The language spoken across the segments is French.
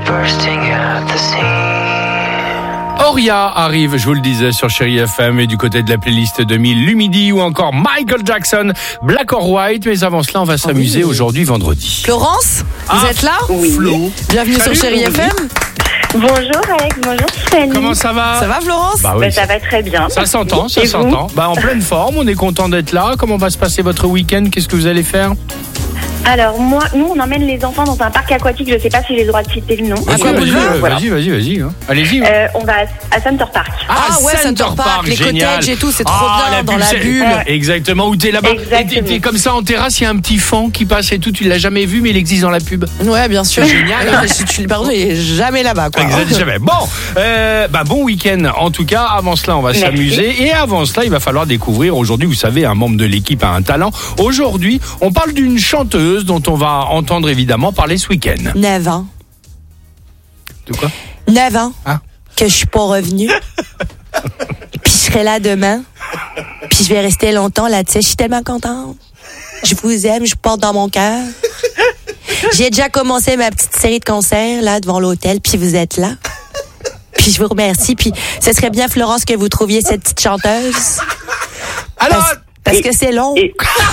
Oria arrive, je vous le disais, sur Chérie FM, et du côté de la playlist 2000, Lumidi ou encore Michael Jackson, Black or White. Mais avant cela, on va s'amuser aujourd'hui, vendredi. Florence, vous êtes là? Oui. Flo. Bienvenue Salut, sur Chérie FM. Bonjour Alex, bonjour Fanny. Comment ça va? Ça va Florence? Bah oui, Ça va très bien. ça s'entend, ça Et s'entend. Bah en pleine forme, on est content d'être là. Comment va se passer votre week-end? Qu'est-ce que vous allez faire? Alors nous on emmène les enfants dans un parc aquatique, je sais pas si j'ai le droit de citer le nom. Ah, quoi, Vas-y, Boulevard vas-y. Hein. Allez-y. On va à Center Park. Ah ouais, Center Park, les génial. cottages et tout, c'est trop bien dans la bulle. Exactement, où t'es là-bas. Exactement. T'es comme ça en terrasse, il y a un petit fan qui passe et tout, tu l'as jamais vu, mais il existe dans la pub. Ouais, bien sûr. Génial. Pardon, il est jamais là-bas, quoi. Exactement. Bon, bon week-end. En tout cas, avant cela, on va Merci. s'amuser. Et avant cela, il va falloir découvrir. Aujourd'hui, vous savez, un membre de l'équipe a un talent. Aujourd'hui, on parle d'une chanteuse dont on va entendre évidemment parler ce week-end. 9 ans. De quoi? 9 ans Ah. que je suis pas revenue. Puis je serai là demain. Puis je vais rester longtemps là, tu sais. Je suis tellement contente. Je vous aime, je vous porte dans mon cœur. J'ai déjà commencé ma petite série de concerts là devant l'hôtel, puis vous êtes là. Puis je vous remercie. Puis ce serait bien, Florence, que vous trouviez cette petite chanteuse. Alors, Parce que c'est long.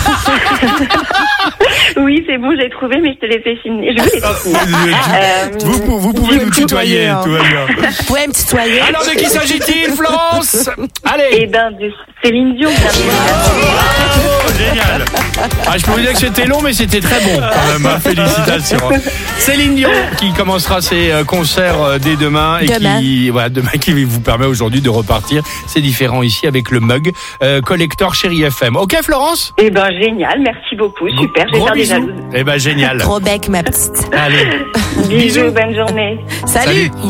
Oui, c'est bon, j'ai trouvé, mais je te l'ai fait signer. Je vous l'ai fait signer. vous pouvez nous tutoyer, hein. tout va bien. Vous pouvez me tutoyer? Alors, de qui s'agit-il, Florence? Allez. Et de Céline Dion. Bravo, génial. Je peux vous dire que c'était long, mais c'était très bon quand même. Hein. Félicitations. Céline Dion qui commencera ses concerts dès demain et qui vous permet aujourd'hui de repartir. C'est différent ici avec le mug collector Chérie FM. Ok, Florence? Génial, merci beaucoup, super. Je vais faire des jalouses. Génial. Gros bec, ma petite. Allez. Bisous, bonne journée. Salut.